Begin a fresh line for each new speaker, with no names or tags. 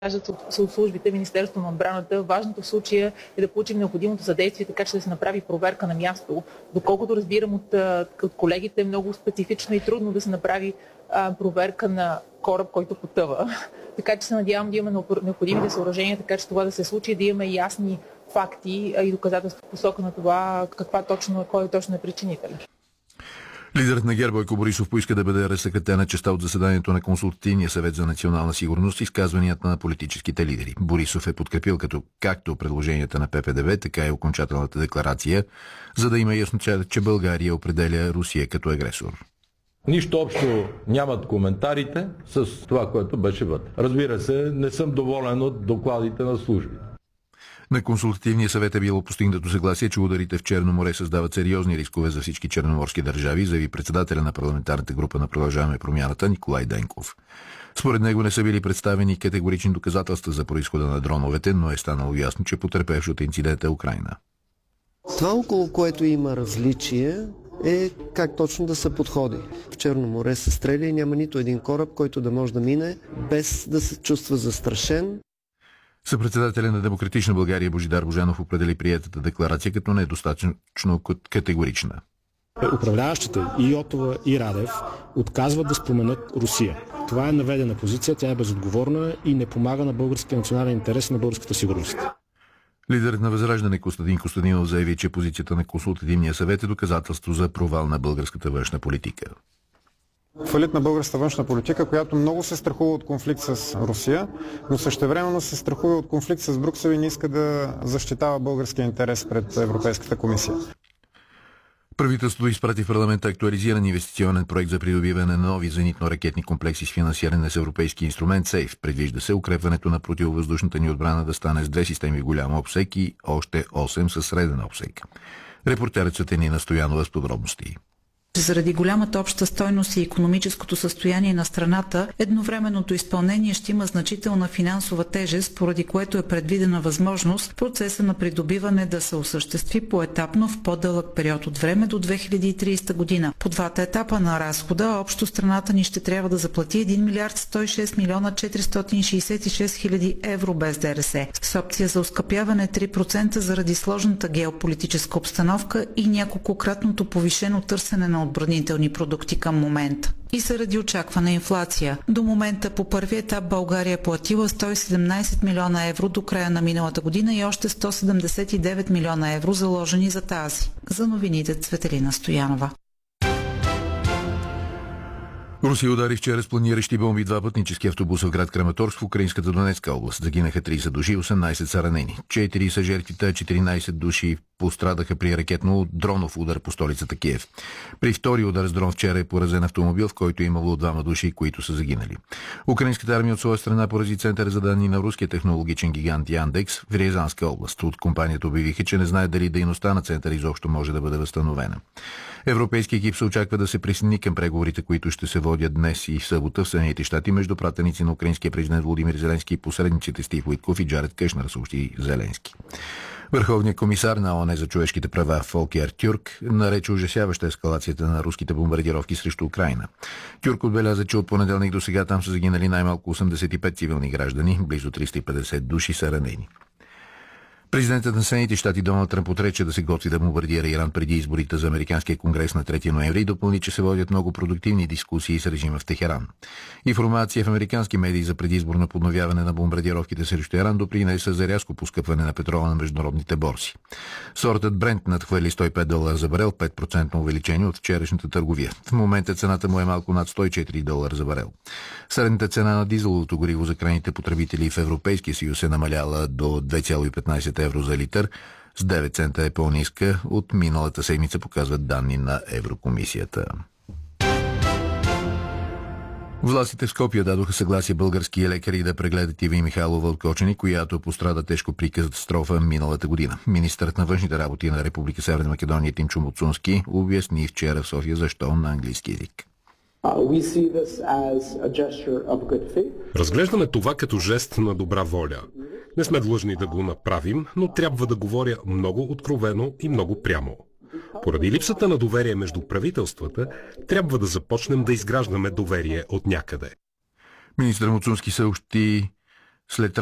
са от службите, Министерството на отбраната. Важното в случая е да получим необходимото съдействие, така че да се направи проверка на място. Доколкото разбирам от колегите, е много специфично и трудно да се направи проверка на кораб, който потъва. Така че се надявам да имаме необходимите съоръжения, така че това да се случи, да имаме ясни факти и доказателства в посока на това кой точно е причинител.
Лидерът на ГЕРБ Бойко Борисов поиска да бъде разсекретена частта от заседанието на Консултативния съвет за национална сигурност и изказванията на политическите лидери. Борисов е подкрепил както предложенията на ППДБ, така и окончателната декларация, за да има яснота, че България определя Русия като агресор.
Нищо общо нямат коментарите с това, което беше вътре. Разбира се, не съм доволен от докладите на службите.
На Консултативния съвет е било постигнато съгласие, че ударите в Черно море създават сериозни рискове за всички черноморски държави, заяви председателя на парламентарната група на Продължаваме промяната Николай Денков. Според него не са били представени категорични доказателства за произхода на дроновете, но е станало ясно, че потърпевш от инцидента е Украйна.
Това, около което има различие, е как точно да се подходи. В Черно море се стреля и няма нито един кораб, който да може да мине без да се чувства застрашен.
Съпредседателя на Демократична България Божидар Божанов определи приетата декларация като недостатъчно категорична.
Управляващите и Йотова и Радев отказват да споменат Русия. Това е наведена позиция, тя е безотговорна и не помага на българския национален интерес и на българската сигурност.
Лидерът на Възраждане Костадин Костадинов заяви, че позицията на Консултативния съвет е доказателство за провал на българската външна политика.
Фалит на българската външна политика, която много се страхува от конфликт с Русия, но същевременно се страхува от конфликт с Брюксел и не иска да защитава българския интерес пред Европейската комисия.
Правителството изпрати в парламента актуализиран инвестиционен проект за придобиване на нови зенитно-ракетни комплекси с финансиране с европейски инструмент СЕЙФ. Предвижда се укрепването на противовъздушната ни отбрана да стане с 2 системи голям обсек и още 8 със среден обсек. Репортерът Светлина Стоянова с подробности.
Заради голямата обща стойност и икономическото състояние на страната, едновременното изпълнение ще има значителна финансова тежест, поради което е предвидена възможност процеса на придобиване да се осъществи поетапно в по-дълъг период от време до 2030 година. По двата етапа на разхода, общо страната ни ще трябва да заплати 1 милиард 106 милиона 466 хиляди евро без ДДС, с опция за оскъпяване 3% заради сложната геополитическа обстановка и няколкократното повишено търсене на отбранителни продукти към момента. И заради очаквана инфлация. До момента по първи етап България е платила 117 милиона евро до края на миналата година и още 179 милиона евро заложени за тази. За новините Цветелина Стоянова.
Русия удари вчера с планиращи бомби 2 пътнически автобуса в град Краматорск в украинската Донецка област. Загинаха 30 души, 18 са ранени. 4 са жертвите, 14 души пострадаха при ракетно-дронов удар по столицата Киев. При втори удар с дрон вчера е поразен автомобил, в който е имало 2 души, които са загинали. Украинската армия от своя страна порази център за данни на руския технологичен гигант Яндекс в Рязанска област. От компанията обявиха, че не знаят дали дейността на центъра изобщо може да бъде възстановена. Европейски екип се очаква да се присъедини към преговорите, които ще се водят днес и в събота в Съединените щати между пратеници на украинския президент Володимир Зеленски и посредниците Стив Уитков и Джаред Къшнер, съобщи Зеленски. Върховният комисар на ООН за човешките права Фолкер Тюрк нарече ужасяваща ескалацията на руските бомбардировки срещу Украйна. Тюрк отбеляза, че от понеделник до сега там са загинали най-малко 85 цивилни граждани, близо 350 души са ранени. Президентът на Съединените щати Доналд Тръмп отрече да се готви да бомбардира Иран преди изборите за Американския конгрес на 3 ноември и допълни, че се водят много продуктивни дискусии с режима в Техеран. Информация в американски медии за предизборно подновяване на бомбардировките срещу Иран допринесе за рязко поскъпване на петрола на международните борси. Сортът Брент надхвърли $105 за барел, 5% увеличение от вчерашната търговия. В момента цената му е малко над $104 за барел. Средната цена на дизеловото гориво за крайните потребители в Европейския съюз е намаляла до 2,15 евро за литър, с 9 цента е по-ниска от миналата седмица, показват данни на Еврокомисията. Властите в Скопие дадоха съгласие български лекари да прегледат Ива Михайлова от Кочани, която пострада тежко при катастрофа миналата година. Министърът на външните работи на Република Северна Македония Тимчо Муцунски обясни вчера в София защо на английски език.
Разглеждаме това като жест на добра воля. Не сме длъжни да го направим, но трябва да говоря много откровено и много прямо. Поради липсата на доверие между правителствата, трябва да започнем да изграждаме доверие от някъде.
Министър Муцунски съобщи След